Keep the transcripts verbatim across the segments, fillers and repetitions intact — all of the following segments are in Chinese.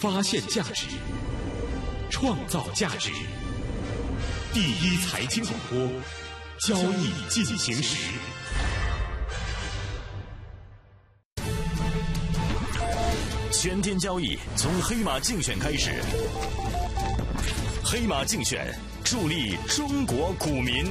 发现价值，创造价值。第一财经广播，交易进行时。 全天交易从黑马竞选开始，黑马竞选助力中国股民。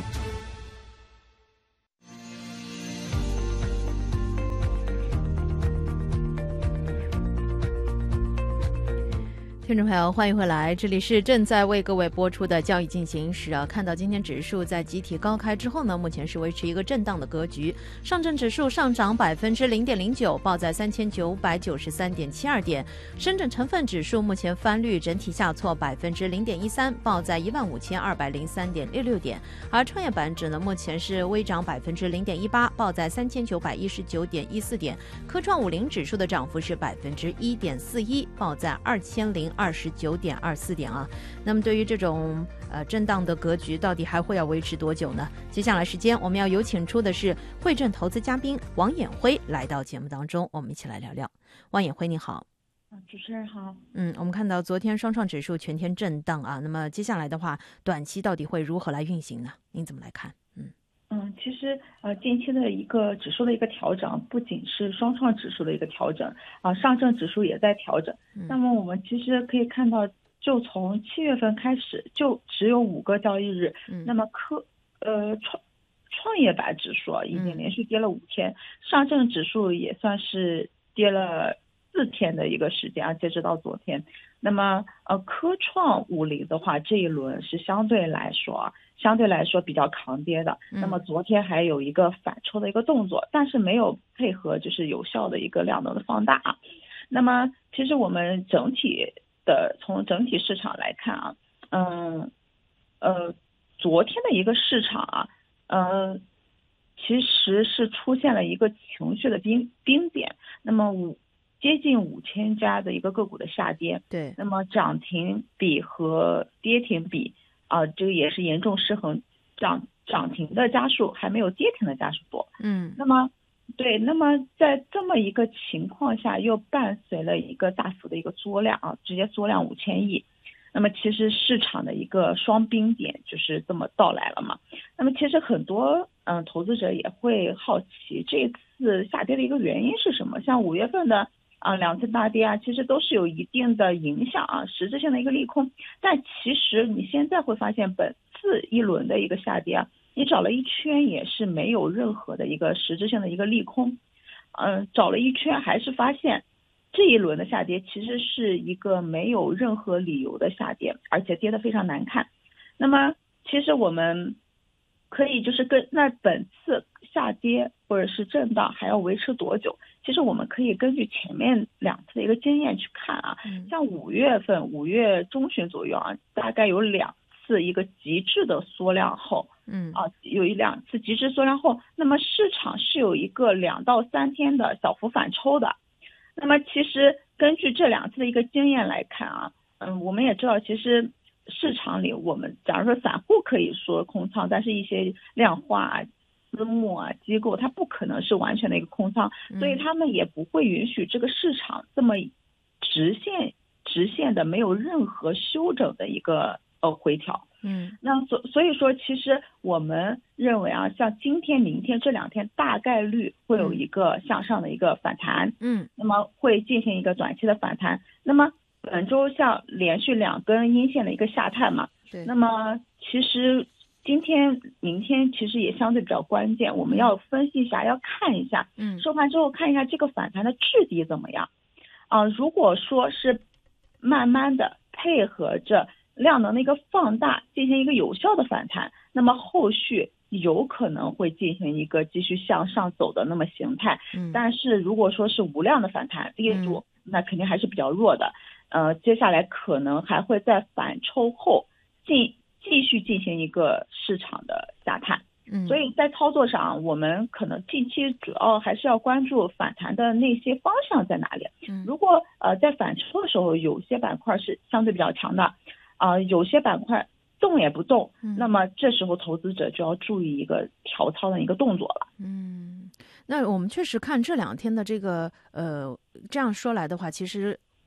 听众朋友，欢迎回来，这里是正在为各位播出的交易进行时啊。看到今天指数在集体高开之后呢，目前是维持一个震荡的格局。上证指数上涨百分之零点零九，报在三千九百九十三点七二点。深圳成分指数目前翻绿，整体下挫百分之零点一三，报在一万五千二百零三点六六点。而创业板指呢，目前是微涨百分之零点一八，报在三千九百一十九点一四点。科创五零指数的涨幅是百分之一点四一，报在二千零二十九点二四点啊。那么对于这种呃震荡的格局，到底还会要维持多久呢？接下来时间我们要有请出的是汇证投资嘉宾王衍辉来到节目当中，我们一起来聊聊。王衍辉你好。 主持人好。 嗯，我们看到昨天双创指数全天震荡啊，那么接下来的话，短期到底会如何来运行呢？您怎么来看？嗯嗯，其实呃，近期的一个指数的一个调整，不仅是双创指数的一个调整啊、呃，上证指数也在调整。嗯、那么我们其实可以看到，就从七月份开始，就只有五个交易日，嗯、那么科呃创创业板指数已经连续跌了五天，嗯、上证指数也算是跌了四天的一个时间啊，截止到昨天。那么呃，科创五零的话，这一轮是相对来说相对来说比较抗跌的。那么昨天还有一个反抽的一个动作，但是没有配合就是有效的一个量能的放大。那么其实我们整体的从整体市场来看啊，嗯呃，昨天的一个市场啊，呃，其实是出现了一个情绪的冰冰点。那么五。接近五千家的一个个股的下跌， 对， 那么涨停比和跌停比啊、呃，这个也是严重失衡，涨涨停的家数还没有跌停的家数多， 嗯， 那么对，那么在这么一个情况下，又伴随了一个大幅的一个缩量啊，直接缩量五千亿，那么其实市场的一个双冰点就是这么到来了嘛。那么其实很多嗯、呃、投资者也会好奇，这次下跌的一个原因是什么？像五月份的。啊，两次大跌啊，其实都是有一定的影响啊，实质性的一个利空。但其实你现在会发现，本次一轮的一个下跌啊，你找了一圈也是没有任何的一个实质性的一个利空。嗯、呃，找了一圈还是发现这一轮的下跌其实是一个没有任何理由的下跌，而且跌得非常难看。那么其实我们可以就是跟那本次下跌或者是震荡还要维持多久？其实我们可以根据前面两次的一个经验去看啊，像五月份五月中旬左右啊，大概有两次一个极致的缩量后，嗯啊，有一两次极致缩量后，那么市场是有一个两到三天的小幅反抽的。那么其实根据这两次的一个经验来看啊，嗯，我们也知道其实市场里我们假如说散户可以说空仓，但是一些量化啊私募啊机构它不可能是完全的一个空仓，所以他们也不会允许这个市场这么直线直线的没有任何修整的一个呃回调。嗯，那所所以说其实我们认为啊，像今天明天这两天大概率会有一个向上的一个反弹，嗯，那么会进行一个短期的反弹。那么本周像连续两根阴线的一个下探嘛，对，那么其实今天明天其实也相对比较关键，我们要分析一下，要看一下，嗯，收盘之后看一下这个反弹的质地怎么样啊、呃？如果说是慢慢的配合着量能的一个放大进行一个有效的反弹，那么后续有可能会进行一个继续向上走的那么形态。嗯，但是如果说是无量的反弹力度、嗯，那肯定还是比较弱的。呃，接下来可能还会在反抽后进。继续进行一个市场的下探，嗯，所以在操作上，我们可能近期主要还是要关注反弹的那些方向在哪里。嗯，如果呃在反抽的时候，有些板块是相对比较强的，啊、呃，有些板块动也不动，嗯，那么这时候投资者就要注意一个调仓的一个动作了。 嗯，那我们确实看这两天的这个呃，这样说来的话，其实。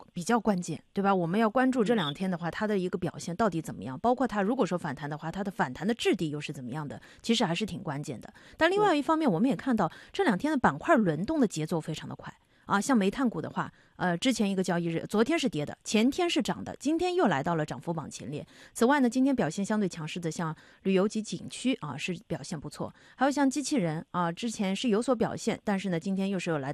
比较关键，对吧？我们要关注这两天的话，它的一个表现到底怎么样，包括它如果说反弹的话，它的反弹的质地又是怎么样的，其实还是挺关键的。但另外一方面，我们也看到这两天的板块轮动的节奏非常的快啊，像煤炭股的话，呃，之前一个交易日，昨天是跌的，前天是涨的，今天又来到了涨幅榜前列。此外呢，今天表现相对强势的，像旅游及景区啊，是表现不错，还有像机器人啊，之前是有所表现，但是呢，今天又是有来